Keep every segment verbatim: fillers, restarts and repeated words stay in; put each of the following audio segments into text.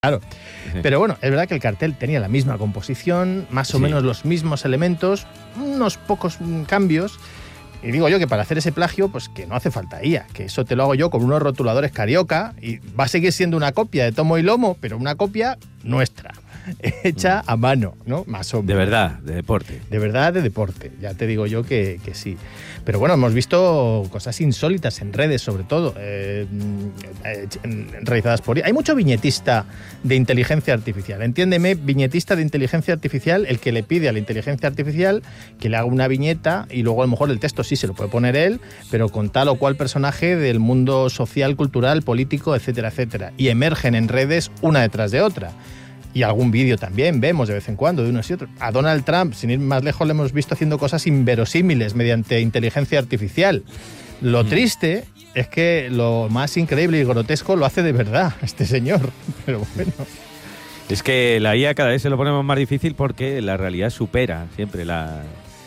Claro, pero bueno, es verdad que el cartel tenía la misma composición, más o sí. menos los mismos elementos, unos pocos cambios. Y digo yo que para hacer ese plagio, pues que no hace falta I A, que eso te lo hago yo con unos rotuladores Carioca y va a seguir siendo una copia de tomo y lomo, pero una copia nuestra, hecha a mano, ¿no? Más o menos. De verdad, de deporte. De verdad, de deporte, ya te digo yo que, que sí. Pero bueno, hemos visto cosas insólitas en redes, sobre todo, eh, eh, realizadas por I A. Hay mucho viñetista de inteligencia artificial. Entiéndeme, viñetista de inteligencia artificial, el que le pide a la inteligencia artificial que le haga una viñeta y luego a lo mejor el texto sí se lo puede poner él, pero con tal o cual personaje del mundo social, cultural, político, etcétera, etcétera. Y emergen en redes una detrás de otra. Y algún vídeo también vemos de vez en cuando de unos y otros. A Donald Trump, sin ir más lejos, le hemos visto haciendo cosas inverosímiles mediante inteligencia artificial. Lo triste es que lo más increíble y grotesco lo hace de verdad este señor. Pero bueno. Es que la I A cada vez se lo ponemos más difícil porque la realidad supera siempre la...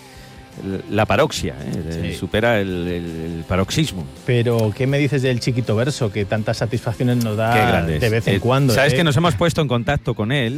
la paroxia, ¿eh? Sí. Supera el, el, el paroxismo. Pero, ¿qué me dices del Chiquito Verso, que tantas satisfacciones nos da de vez en eh, cuando? Sabes ¿eh? que nos hemos puesto en contacto con él,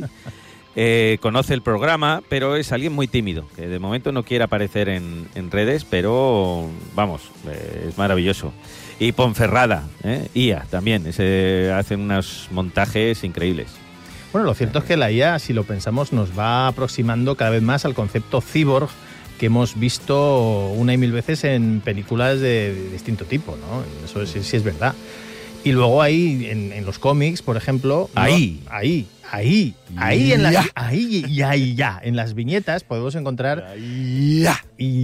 eh, conoce el programa, pero es alguien muy tímido, que de momento no quiere aparecer en, en redes, pero, vamos, eh, es maravilloso. Y Ponferrada, ¿eh? I A también, ese, hacen unos montajes increíbles. Bueno, lo cierto es que la I A, si lo pensamos, nos va aproximando cada vez más al concepto cyborg, que hemos visto una y mil veces en películas de, de distinto tipo, ¿no? Eso sí, sí es verdad. Y luego ahí, en, en los cómics, por ejemplo... Ahí. ¿no? Ahí, ahí, ahí, en las, ahí y ahí ya. En las viñetas podemos encontrar ya.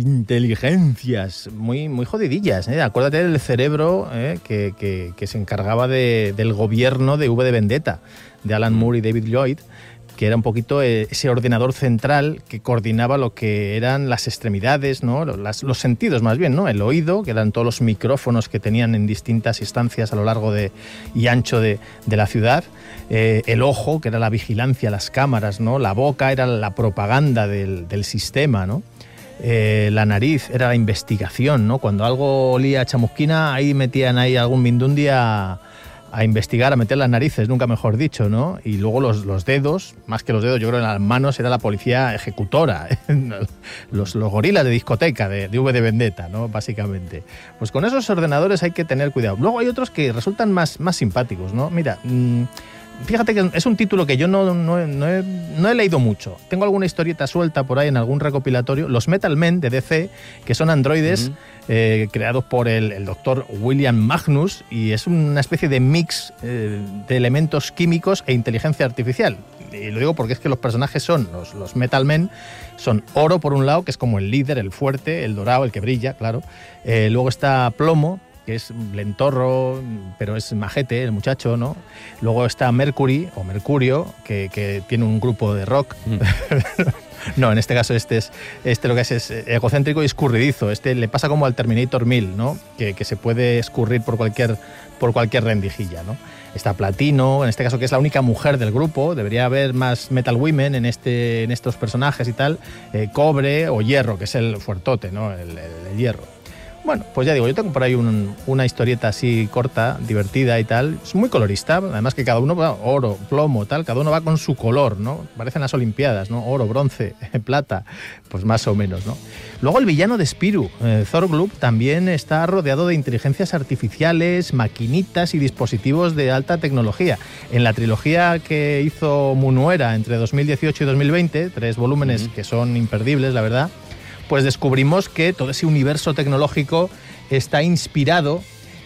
inteligencias muy, muy jodidillas, ¿eh? Acuérdate del cerebro ¿eh? que, que, que se encargaba de, del gobierno de V de Vendetta, de Alan Moore y David Lloyd, que era un poquito ese ordenador central que coordinaba lo que eran las extremidades, ¿no? Las, los sentidos más bien, ¿no? El oído, que eran todos los micrófonos que tenían en distintas instancias a lo largo de, y ancho de, de la ciudad, eh, el ojo, que era la vigilancia, las cámaras, ¿no? La boca era la propaganda del, del sistema, ¿no? Eh, la nariz era la investigación, ¿no? Cuando algo olía a chamusquina, ahí metían ahí algún mindundi a... a investigar, a meter las narices, nunca mejor dicho, ¿no? Y luego los, los dedos, más que los dedos, yo creo que en las manos era la policía ejecutora, ¿eh? los, los gorilas de discoteca de, de V de Vendetta, ¿no? Básicamente. Pues con esos ordenadores hay que tener cuidado. Luego hay otros que resultan más, más simpáticos, ¿no? Mira, mmm, fíjate que es un título que yo no, no, no, he, no he leído mucho. Tengo alguna historieta suelta por ahí en algún recopilatorio. Los Metal Men de D C, que son androides uh-huh. eh, creados por el, el doctor William Magnus, y es una especie de mix eh, de elementos químicos e inteligencia artificial. Y lo digo porque es que los personajes son, los, los Metal Men, son Oro por un lado, que es como el líder, el fuerte, el dorado, el que brilla, claro. Eh, luego está Plomo, que es lentorro, pero es majete el muchacho, ¿no? Luego está Mercury, o Mercurio, que, que tiene un grupo de rock. Mm. No, en este caso este es este lo que es, es egocéntrico y escurridizo. Este le pasa como al Terminator mil, ¿no? Que, que se puede escurrir por cualquier, por cualquier rendijilla, ¿no? Está Platino, en este caso que es la única mujer del grupo. Debería haber más Metal Women en, este, en estos personajes y tal. Eh, Cobre o Hierro, que es el fuertote, ¿no? El, el, el hierro. Bueno, pues ya digo, yo tengo por ahí un, una historieta así corta, divertida y tal. Es muy colorista, además que cada uno, bueno, oro, plomo, tal, cada uno va con su color, ¿no? Parecen las Olimpiadas, ¿no? Oro, bronce, plata, pues más o menos, ¿no? Luego el villano de Spirou, eh, Thorgloop, también está rodeado de inteligencias artificiales, maquinitas y dispositivos de alta tecnología. En la trilogía que hizo Munuera entre dos mil dieciocho y dos mil veinte, tres volúmenes uh-huh. que son imperdibles, la verdad, pues descubrimos que todo ese universo tecnológico está inspirado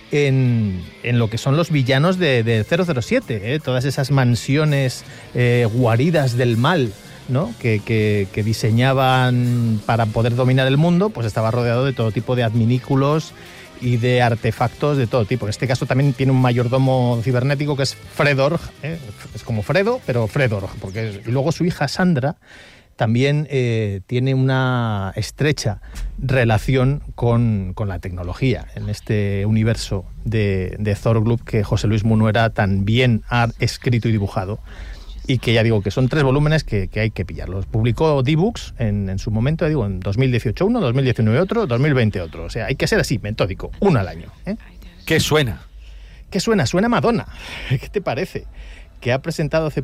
en, en lo que son los villanos de, de cero cero siete, ¿eh? Todas esas mansiones eh, guaridas del mal, ¿no? que, que, que diseñaban para poder dominar el mundo, pues estaba rodeado de todo tipo de adminículos y de artefactos de todo tipo. En este caso también tiene un mayordomo cibernético que es Fredorg, ¿eh? Es como Fredo, pero Fredorg, porque es, y luego su hija Sandra también eh, tiene una estrecha relación con, con la tecnología en este universo de, de Thorgloop que José Luis Munuera tan bien ha escrito y dibujado, y que ya digo que son tres volúmenes que, que hay que pillarlos. Publicó D-Books en, en su momento, digo, en dos mil dieciocho uno, dos mil diecinueve otro, dos mil veinte otro. O sea, hay que ser así, metódico, uno al año, ¿eh? ¿Qué suena? ¿Qué suena? Suena Madonna. ¿Qué te parece? que ha presentado hace